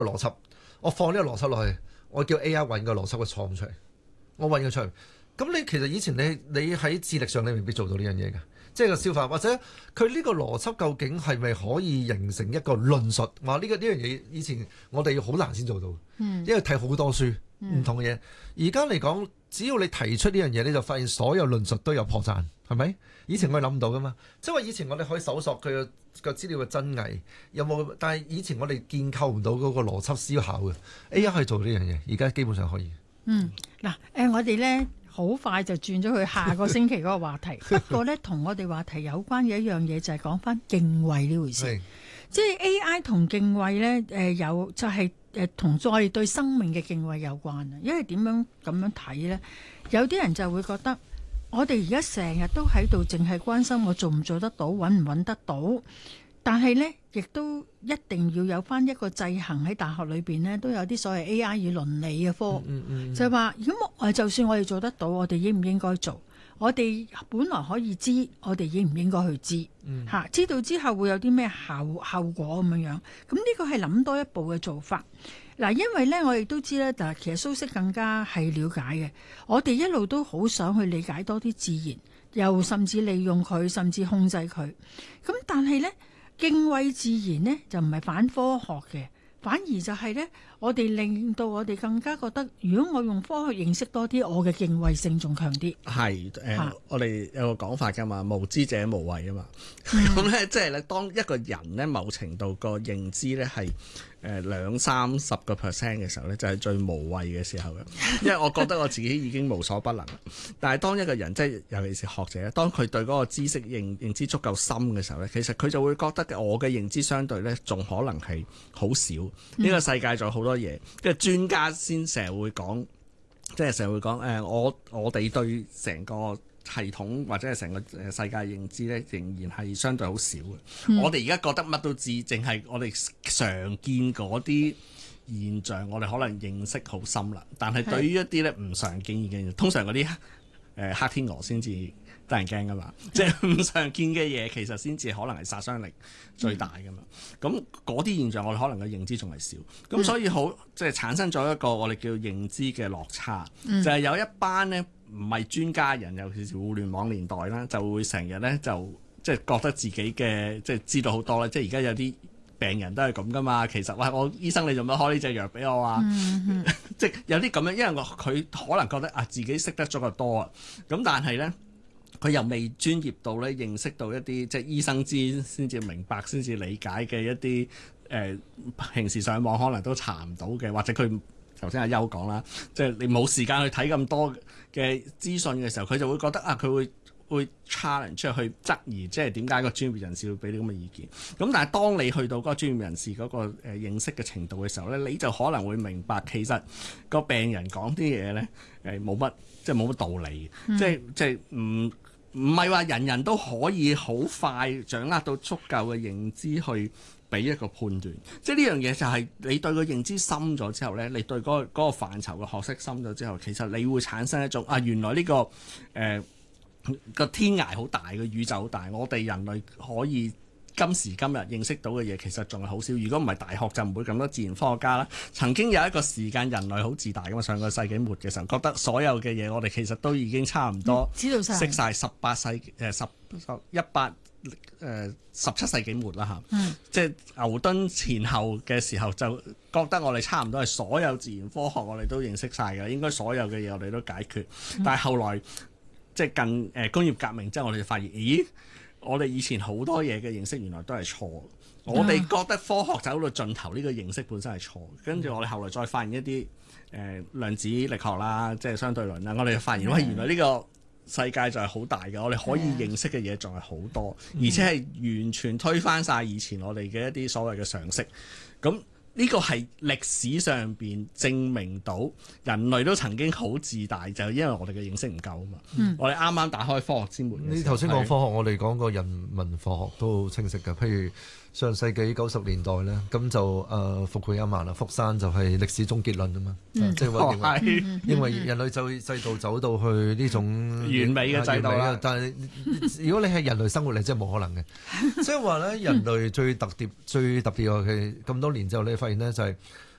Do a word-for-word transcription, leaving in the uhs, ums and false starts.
邏輯，我放呢個邏輯落去，我叫 A I 揾個邏輯嘅錯誤出嚟，我揾佢出嚟。咁你其實以前你你喺智力上你未必做到呢樣嘢嘅，即係個消化或者佢呢個邏輯究竟係咪可以形成一個論述？話呢個呢樣嘢以前我哋好難先做到， 嗯、 因為睇好多書唔、嗯、同嘅嘢。而家嚟講，只要你提出呢樣嘢，你就發現所有論述都有破綻，係咪？以前我哋諗唔到噶嘛，即係話以前我哋可以搜索佢嘅個資料嘅真偽有冇，但係以前我哋建構唔到嗰個邏輯思考嘅 A I 可以做呢樣嘢，而家基本上可以。 嗯，嗱，誒，我哋咧好快就轉咗去下個星期嗰個話題，不過咧同我哋話題有關嘅一樣嘢就係講翻敬畏呢回事，即係 A I 同敬畏咧，誒、呃、有就係誒同我哋對生命嘅敬畏有關啊，因為點樣咁樣睇咧？有啲人就會覺得。我哋而家成日都喺度，淨係關心我做唔做得到，揾唔揾得到。但係呢，亦都一定要有翻一個制衡喺大學裏邊呢，都有啲所謂 A I 與倫理嘅科， 嗯嗯嗯、就係話如果我就算我哋做得到，我哋應唔應該做？我哋本來可以知，我哋應唔應該去知？ 嗯、 知道之後會有啲咩後後果咁樣樣？咁呢個係諗多一步嘅做法。嗱，因為咧，我亦都知咧，嗱，其實蘇軾更加係了解嘅。我哋一路都好想去理解多啲自然，又甚至利用佢，甚至控制佢。咁但係咧，敬畏自然呢，就唔係反科學嘅，反而就係咧，我哋令到我哋更加覺得，如果我用科學認識多啲，我嘅敬畏性仲強啲。 係誒，呃啊、我哋有個講法㗎嘛，無知者無畏啊嘛。咁咧、嗯，即係咧，當一個人咧，某程度個認知咧係。誒兩三十個 percent 嘅時候呢，就係最無謂嘅時候嘅，因為我覺得我自己已經無所不能。但係當一個人即係尤其是學者，當佢對嗰個知識認認知足夠深嘅時候呢，其實佢就會覺得我嘅認知相對呢，仲可能係好少。呢、嗯、個世界仲有好多嘢，即係專家先成日會講，即係成日會講誒，我我哋對成個系統或者係成個世界認知咧，仍然係相對好少嘅。嗯、我哋而家覺得乜都知，淨係我哋常見嗰啲現象，我哋可能認識好深啦。但係對於一啲咧唔常見嘅，通常嗰啲誒黑天鵝先至得人驚噶嘛。嗯、即係唔常見嘅嘢，其實先至可能係殺傷力最大噶嘛。咁嗰啲現象，我哋可能嘅認知仲係少。咁、嗯、所以好即係產生咗一個我哋叫認知嘅落差，嗯、就係有一班咧。唔係專家人，尤其是互聯網年代啦，就會成日咧就即係覺得自己嘅即係知道好多啦。即係而家有啲病人都係咁噶嘛。其實喂，我醫生你做乜開呢隻藥俾我啊？嗯嗯、即係有啲咁樣，因為我佢可能覺得啊自己識得足夠多啊。咁但係咧，佢又未專業到咧認識到一啲即係醫生知先至明白先至理解嘅一啲誒、呃、平時上網可能都查唔到嘅，或者佢。頭先阿優講啦，即係你冇時間去睇咁多嘅資訊嘅時候，佢就會覺得啊，佢會會 challenge 出去質疑，即係點解個專業人士會俾啲咁嘅意見？咁但係當你去到嗰個專業人士嗰個誒認識嘅程度嘅時候咧，你就可能會明白其實個病人講啲嘢咧誒冇乜，即係冇乜道理，嗯、即係即係唔唔係話人人都可以好快掌握到足夠嘅認知去。俾一個判斷，即係呢樣嘢就係你對個認知深咗之後呢，你對嗰、嗰個嗰、嗰個範疇嘅學識深咗之後，其實你會產生一種啊，原來呢、呢個誒個、呃、天涯好大，個宇宙好大，我哋人類可以今時今日認識到嘅嘢其實仲係好少。如果唔係大學就唔會咁多自然科學家啦。曾經有一個時間人類好自大㗎嘛，上個世紀末嘅時候，覺得所有嘅嘢我哋其實都已經差唔多知道晒，識晒十八世誒十十一八。誒十七世紀末啦嚇，嗯、即係牛頓前後嘅時候，就覺得我哋差唔多係所有自然科學我哋都認識晒㗎，應該所有嘅嘢我哋都解決。嗯、但係後來即係近誒、呃、工業革命之後，我哋就發現，咦，我哋以前好多嘢嘅認識原來都係錯。嗯、我哋覺得科學走到盡頭呢個認識本身係錯。跟住我哋後來再發現一啲誒、呃、量子力學啦，即係相對論啦，我哋就發現喂，原來呢、呢個世界就係好大嘅，我哋可以認識嘅嘢仲係好多，嗯、而且係完全推翻晒以前我哋嘅一啲所謂嘅常識。咁呢個係歷史上邊證明到人類都曾經好自大，就係因為我哋嘅認識唔夠啊嘛。嗯、我哋啱啱打開科學之門。你頭先講科學，是我哋講個人文科學都好清晰㗎。譬如上世紀九十年代咧，咁就誒、呃、復培一萬啦，福山就係歷史終結論啊嘛， 嗯、 即係話認為、 係認為人類就制度走到去呢種完美嘅制度啦。 但係如果你係人類生活嚟，真係冇可能嘅。即係話咧，人類最特別、最特別嘅咁多年之後，你發現咧就係、是。